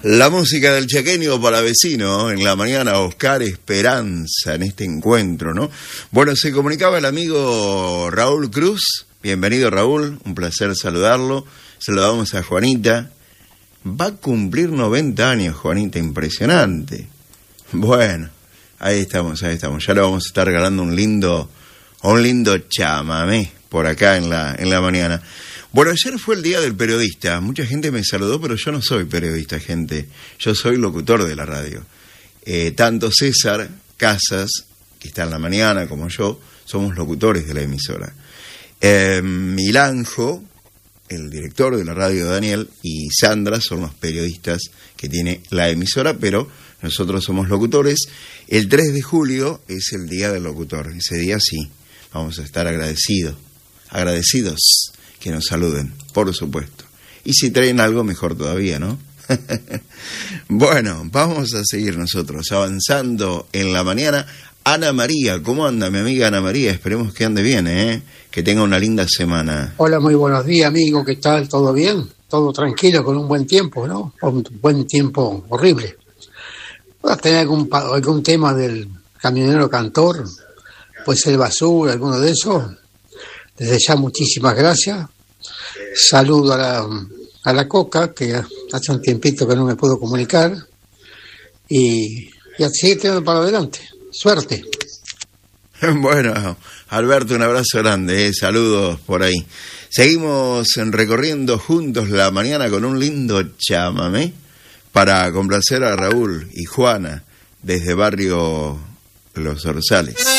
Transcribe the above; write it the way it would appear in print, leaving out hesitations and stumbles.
La música del chaqueño para vecino, en la mañana Oscar Esperanza en este encuentro, ¿no? Bueno, se comunicaba el amigo Raúl Cruz. Bienvenido, Raúl, un placer saludarlo. Saludamos a Juanita. Va a cumplir 90 años, Juanita, impresionante. Bueno, ahí estamos. Ya le vamos a estar regalando un lindo chamamé por acá en la mañana. Bueno, ayer fue el Día del Periodista. Mucha gente me saludó, pero yo no soy periodista, gente. Yo soy locutor de la radio. Tanto César Casas, que está en la mañana, como yo, somos locutores de la emisora. Milanjo, el director de la radio, Daniel, y Sandra son los periodistas que tiene la emisora, pero nosotros somos locutores. El 3 de julio es el Día del Locutor. Ese día sí, vamos a estar agradecidos que nos saluden, por supuesto. Y si traen algo, mejor todavía, ¿no? Bueno, vamos a seguir nosotros avanzando en la mañana. Ana María, ¿cómo anda mi amiga Ana María? Esperemos que ande bien, que tenga una linda semana. Hola, muy buenos días, amigo, ¿qué tal? ¿Todo bien? Todo tranquilo, con un buen tiempo, ¿no? Un buen tiempo horrible. ¿Vas a tener algún tema del camionero cantor? Puede ser basura, alguno de esos. Desde ya, muchísimas gracias. Saludo a la Coca, que hace un tiempito que no me puedo comunicar. Y a seguir tirando para adelante. Suerte. Bueno, Alberto, un abrazo grande, saludos por ahí. Seguimos recorriendo juntos la mañana con un lindo chamamé para complacer a Raúl y Juana desde barrio Los Orzales.